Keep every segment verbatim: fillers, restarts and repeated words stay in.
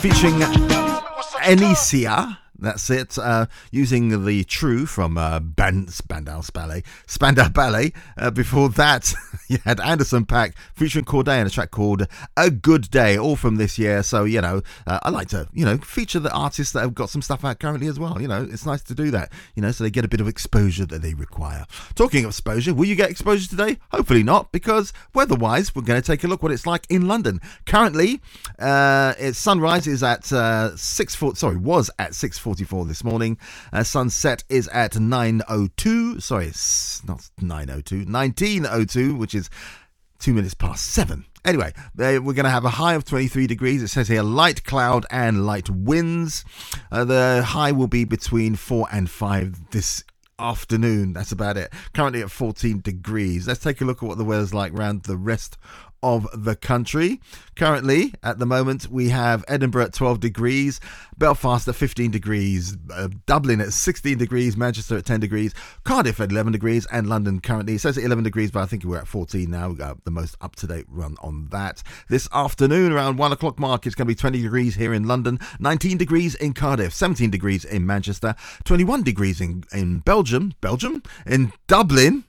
featuring Enicia. That's it. Uh, using the True from uh, Band- Spandau Ballet. Spandau Ballet. Uh, before that, you had Anderson .Paak featuring Corday and a track called A Good Day, all from this year. So, you know, uh, I like to, you know, feature the artists that have got some stuff out currently as well. You know, it's nice to do that, you know, so they get a bit of exposure that they require. Talking of exposure, will you get exposure today? Hopefully not, because weather-wise, we're going to take a look what it's like in London. Currently, uh, it's sunrise is at uh, six foot, sorry, was at six forty-four this morning. Uh, sunset is at nine oh two. Sorry, it's not nine oh two, nineteen oh two, which is two minutes past seven. Anyway, uh, we're going to have a high of twenty-three degrees. It says here light cloud and light winds. Uh, the high will be between four and five this afternoon. That's about it. Currently at fourteen degrees. Let's take a look at what the weather's like around the rest of the country. Currently, at the moment, we have Edinburgh at twelve degrees, Belfast at fifteen degrees, uh, Dublin at sixteen degrees, Manchester at ten degrees, Cardiff at eleven degrees, and London currently, it says eleven degrees, but I think we're at fourteen now. We've got the most up-to-date run on that. This afternoon, around one o'clock mark, it's going to be twenty degrees here in London, nineteen degrees in Cardiff, seventeen degrees in Manchester, twenty-one degrees in, in Belgium, Belgium, in Dublin.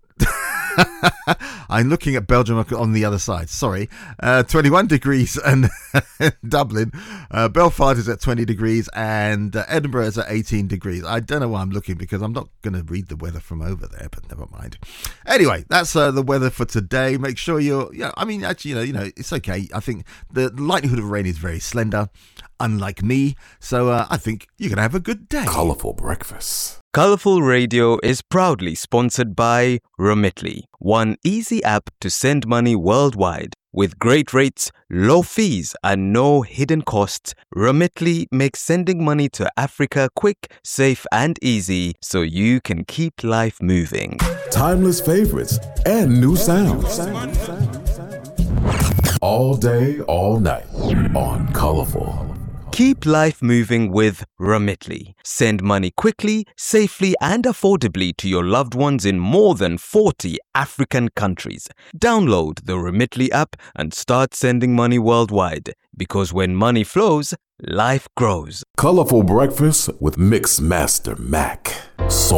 I'm looking at Belgium on the other side. Sorry. Uh, twenty-one degrees in Dublin. Uh, Belfast is at twenty degrees and uh, Edinburgh is at eighteen degrees. I don't know why I'm looking because I'm not going to read the weather from over there, but never mind. Anyway, that's uh, the weather for today. Make sure you're, yeah, I mean, actually, you know, you know, it's okay. I think the likelihood of rain is very slender, unlike me. So uh, I think you're going to have a good day. Colourful breakfast. Colourful Radio is proudly sponsored by Remitly, one easy app to send money worldwide. With great rates, low fees, and no hidden costs, Remitly makes sending money to Africa quick, safe, and easy so you can keep life moving. Timeless favorites and new sounds. All day, all night on Colourful. Keep life moving with Remitly. Send money quickly, safely, and affordably to your loved ones in more than forty African countries. Download the Remitly app and start sending money worldwide. Because when money flows, life grows. Colourful breakfast with Mix Master Mac. So